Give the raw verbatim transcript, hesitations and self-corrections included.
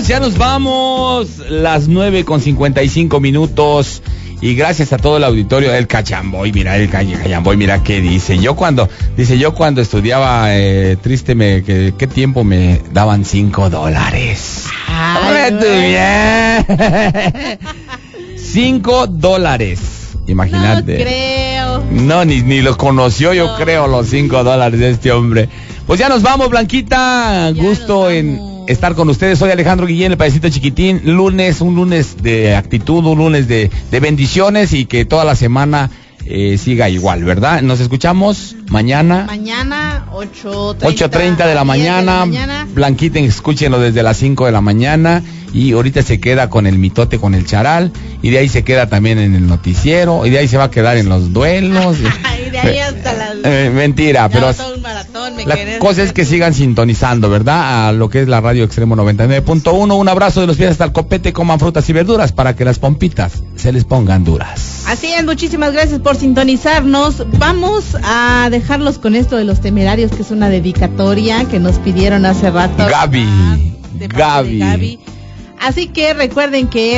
ya nos vamos. Las nueve con cincuenta y cinco minutos. Y gracias a todo el auditorio del Cachamboy. Mira, el Cachamboy, mira qué dice. Yo cuando, dice, yo cuando estudiaba eh, triste, me, que, ¿qué tiempo me daban cinco dólares? Ay, bien. Cinco dólares. Imagínate. No creo. No, ni, ni los conoció, yo no. creo, los cinco dólares de este hombre. Pues ya nos vamos, Blanquita. Ya Gusto en estar con ustedes. Soy Alejandro Guillén, el payasito chiquitín. Lunes, un lunes de actitud, un lunes de, de bendiciones y que toda la semana eh, siga igual, ¿verdad? Nos escuchamos mañana. Mañana, ocho treinta de la mañana. mañana. Blanquita, escúchenlo desde las cinco de la mañana. Y ahorita se queda con el mitote, con el charal. Y de ahí se queda también en el noticiero. Y de ahí se va a quedar en los duelos. Y de ahí hasta las... Eh, mentira, no, pero todo un maratón, me la querés, cosa es que sigan sintonizando, ¿verdad? A lo que es la radio Extremo noventa y nueve punto uno. Un abrazo de los pies hasta el copete. Coman frutas y verduras para que las pompitas se les pongan duras. Así es, muchísimas gracias por sintonizarnos. Vamos a dejarlos con esto de los temerarios, que es una dedicatoria que nos pidieron hace rato. Gaby, De parte de Gaby. Gaby. Así que recuerden que